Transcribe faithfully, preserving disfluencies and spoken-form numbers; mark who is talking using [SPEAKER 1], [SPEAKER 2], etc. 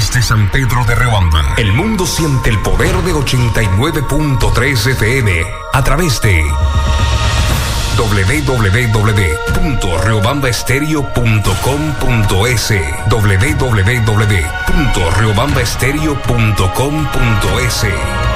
[SPEAKER 1] desde San Pedro de Riobamba. El mundo siente el poder de ochenta y nueve punto tres F M a través de doble u doble u doble u punto riobamba estéreo punto com punto es, doble u doble u doble u punto riobamba estéreo punto com punto es.